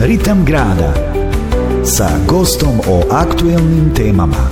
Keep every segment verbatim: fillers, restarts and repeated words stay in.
Ritam grada sa gostom o aktuelnim temama.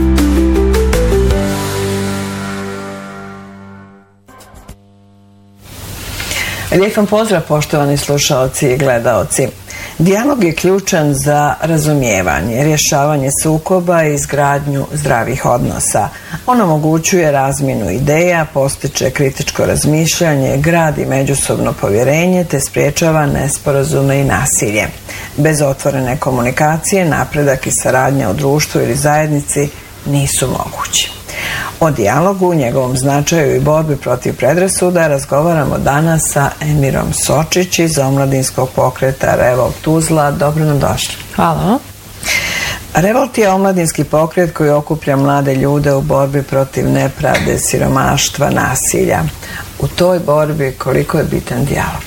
Lijep vam pozdrav, poštovani slušaoci i gledaoci. Dijalog je ključan za razumijevanje, rješavanje sukoba i izgradnju zdravih odnosa. On omogućuje razmjenu ideja, postiče kritičko razmišljanje, gradi međusobno povjerenje te sprječava nesporazume i nasilje. Bez otvorene komunikacije, napredak i saradnja u društvu ili zajednici nisu mogući. O dijalogu, njegovom značaju i borbi protiv predrasuda razgovaramo danas sa Emirom Sočić iz omladinskog pokreta Revolt Tuzla. Dobro nam došli. Hvala. Revolt je omladinski pokret koji okuplja mlade ljude u borbi protiv nepravde, siromaštva, nasilja. U toj borbi koliko je bitan dijalog?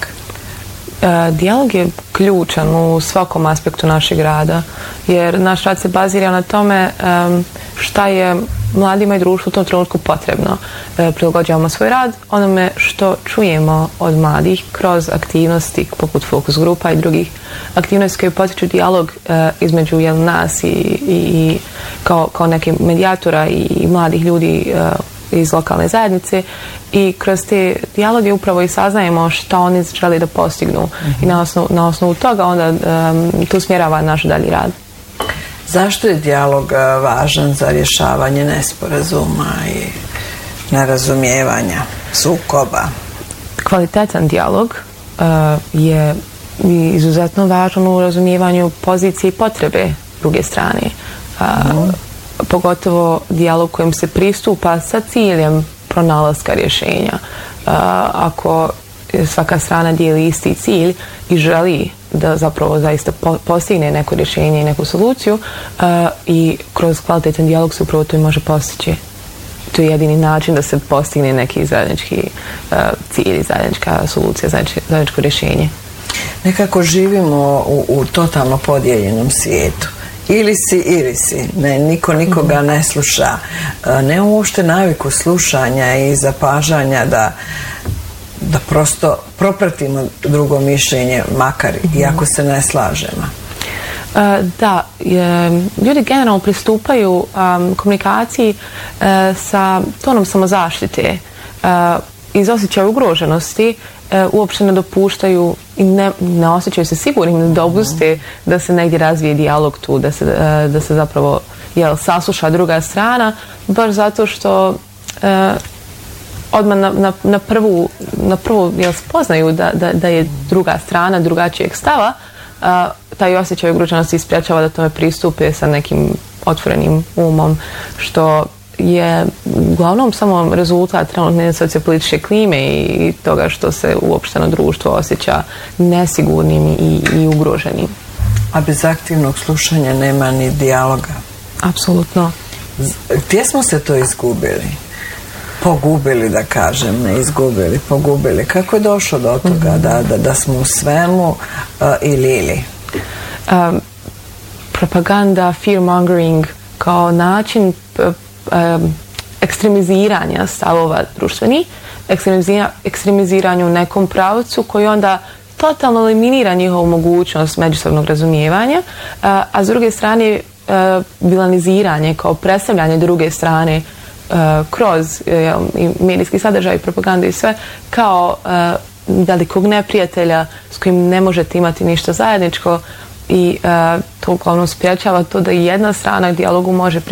E, dijalog je ključan u svakom aspektu našeg rada, jer naš rad se bazira na tome e, šta je mladima i društvu u tom trenutku potrebno. E, prilagođavamo svoj rad onome što čujemo od mladih kroz aktivnosti poput fokus grupa i drugih aktivnosti koje potiču dijalog e, između jel, nas i, i, i kao, kao neke medijatora i, i mladih ljudi e, iz lokalne zajednice, i kroz te dijaloge upravo i saznajemo šta oni žele da postignu, mm-hmm. i na osnovu, na osnovu toga onda um, tu smjerava naš dalji rad. Zašto je dijalog važan za rješavanje nesporazuma i nerazumijevanja, sukoba? Kvalitetan dijalog uh, je izuzetno važan u razumijevanju pozicije i potrebe druge strane. Uh, mm. Pogotovo dijalog kojim se pristupa sa ciljem pronalaska rješenja. Uh, ako svaka strana dijeli isti cilj i želi da zapravo zaista po postigne neko rješenje i neku soluciju, uh, i kroz kvalitetan dijalog se upravo to i može postići. To je jedini način da se postigne neki zajednički uh, cilj, zajednička solucija, zajedničko, zajedničko rješenje. Nekako živimo u, u totalno podijeljenom svijetu. Ili si, ili si. Ne, niko nikoga ne sluša. Ne uopšte naviku slušanja i zapažanja da, da prosto propratimo drugo mišljenje, makar mm-hmm. i ako se ne slažemo. Uh, da, je, ljudi generalno pristupaju um, komunikaciji uh, sa tonom samozaštite. Uh, iz osjećaja ugroženosti uh, uopšte ne dopuštaju i ne, ne osjećaju se sigurnim da dopuste da se negdje razvije dijalog tu, da se, uh, da se zapravo jel, sasluša druga strana, baš zato što uh, odmah na, na, na prvu, na prvu jel, spoznaju da, da, da je druga strana drugačijeg stava, uh, taj osjećaj ugroženosti sprječava da tome pristupe sa nekim otvorenim umom, što je uglavnom samo rezultat trenutne sociopolitičke klime i toga što se uopšteno društvo osjeća nesigurnim i, i ugroženim. A bez aktivnog slušanja nema ni dijaloga? Apsolutno. Gdje smo se to izgubili? Pogubili, da kažem, ne izgubili, pogubili. Kako je došlo do toga mm-hmm. da, da, da smo u svemu uh, ili ili? Um, propaganda, fear-mongering kao način Um, ekstremiziranja stavova društveni, ekstremizira, ekstremiziranja u nekom pravcu koji onda totalno eliminira njihovu mogućnost međusobnog razumijevanja, uh, a s druge strane uh, bilaniziranje kao predstavljanje druge strane uh, kroz uh, medijski sadržaj, propagandu i sve kao uh, velikog neprijatelja s kojim ne možete imati ništa zajedničko, i uh, to uglavnom spriječava to da jedna strana u dijalogu može